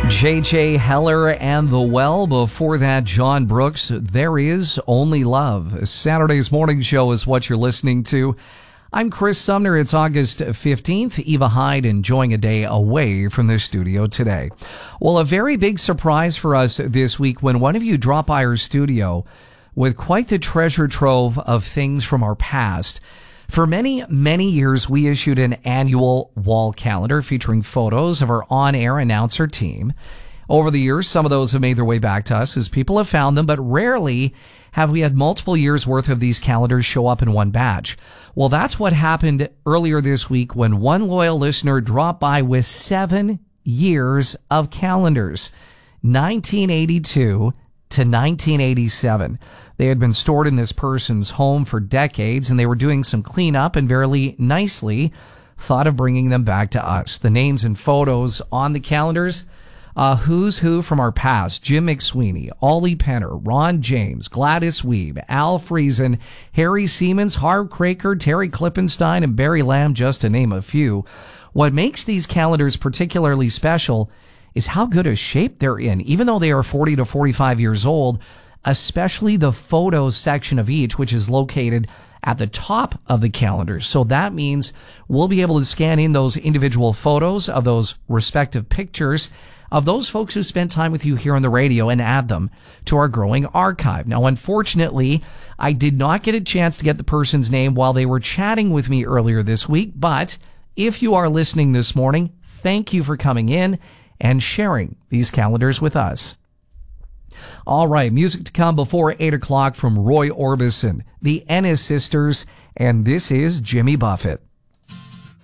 J.J. Heller and The Well. Before that, John Brooks, There Is Only Love. Saturday's morning show is what you're listening to. I'm Chris Sumner. It's August 15th. Eva Hyde enjoying a day away from the studio today. Well, a very big surprise for us this week when one of you dropped by our studio with quite the treasure trove of things from our past. For many, many years, we issued an annual wall calendar featuring photos of our on-air announcer team. Over the years, some of those have made their way back to us as people have found them, but rarely have we had multiple years' worth of these calendars show up in one batch. Well, that's what happened earlier this week when one loyal listener dropped by with 7 years of calendars, 1982 to 1987. They had been stored in this person's home for decades, and they were doing some cleanup and very nicely thought of bringing them back to us. The names and photos on the calendars, who's who from our past: Jim McSweeney, Ollie Penner, Ron James, Gladys Weeb, Al Friesen, Harry Siemens, Harv Kraker, Terry Klippenstein, and Barry Lamb, just to name a few. What makes these calendars particularly special is how good a shape they're in, even though they are 40 to 45 years old, especially the photos section of each, which is located at the top of the calendar. So that means we'll be able to scan in those individual photos of those respective pictures of those folks who spent time with you here on the radio and add them to our growing archive. Now, unfortunately, I did not get a chance to get the person's name while they were chatting with me earlier this week, but if you are listening this morning, thank you for coming in and sharing these calendars with us. All right, music to come before 8 o'clock from Roy Orbison, the Ennis Sisters, and this is Jimmy Buffett.